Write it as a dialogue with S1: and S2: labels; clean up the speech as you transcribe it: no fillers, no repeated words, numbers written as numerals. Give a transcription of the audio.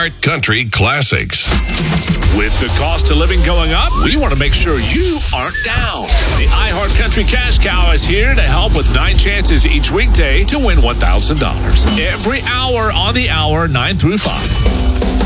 S1: iHeart Country Classics.
S2: With the cost of living going up, we want to make sure you aren't down. The iHeart Country Cash Cow is here to help with 9 chances each weekday to win $1,000. Every hour on the hour, 9 through 5.